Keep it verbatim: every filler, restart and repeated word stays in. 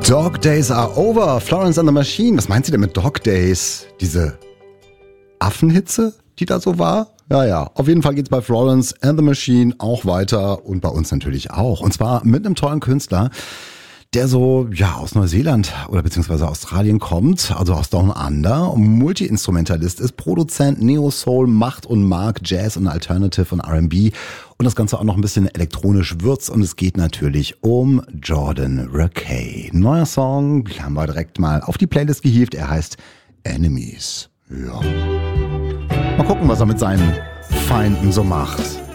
Dog Days are over. Florence and the Machine. Was meint sie denn mit Dog Days? Diese Affenhitze, die da so war? Ja, ja. Auf jeden Fall geht's bei Florence and the Machine auch weiter und bei uns natürlich auch. Und zwar mit einem tollen Künstler, der so, ja, aus Neuseeland oder beziehungsweise Australien kommt, also aus Down Under, Multi-Instrumentalist ist, Produzent, Neo-Soul, macht und mag Jazz und Alternative und R and B und das Ganze auch noch ein bisschen elektronisch würzt und es geht natürlich um Jordan Rakei. Neuer Song, den haben wir direkt mal auf die Playlist gehievt, er heißt Enemies. Ja. Mal gucken, was er mit seinen Feinden so macht.